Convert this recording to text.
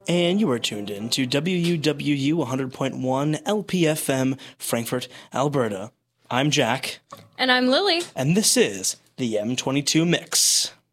And you are tuned in to WUWU 100.1 LPFM, Frankfurt, Alberta. I'm Jack. And I'm Lily. And this is the M22 Mix.